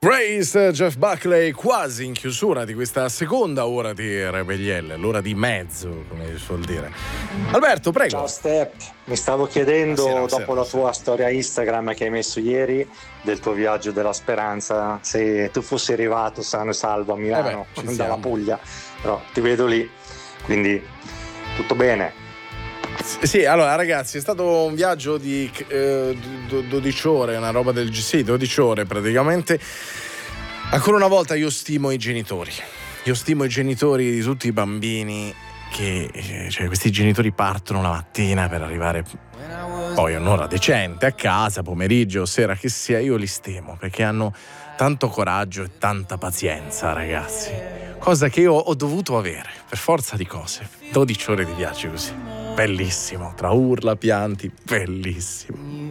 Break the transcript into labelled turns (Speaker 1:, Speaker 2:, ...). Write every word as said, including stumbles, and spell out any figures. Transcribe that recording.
Speaker 1: Grace, Jeff Buckley, quasi in chiusura di questa seconda ora di Rebellielle, l'ora di mezzo, come si suol dire. Alberto, prego.
Speaker 2: Ciao Step, mi stavo chiedendo,
Speaker 1: Buonasera,
Speaker 2: dopo
Speaker 1: buonasera,
Speaker 2: la tua
Speaker 1: buonasera.
Speaker 2: storia Instagram che hai messo ieri, del tuo viaggio della speranza, se tu fossi arrivato sano e salvo a Milano,
Speaker 1: Eh beh, ci
Speaker 2: dalla
Speaker 1: siamo.
Speaker 2: Puglia, però ti vedo lì, quindi tutto bene.
Speaker 1: Sì, allora ragazzi, è stato un viaggio di eh, do- dodici ore, una roba del G sì, dodici ore praticamente. Ancora una volta io stimo i genitori. Io stimo i genitori di tutti i bambini che, eh, cioè questi genitori partono la mattina per arrivare poi un'ora decente a casa, pomeriggio, sera che sia, io li stimo perché hanno tanto coraggio e tanta pazienza, ragazzi. Cosa che io ho dovuto avere per forza di cose. dodici ore di viaggio così. Bellissimo, tra urla, pianti, bellissimo.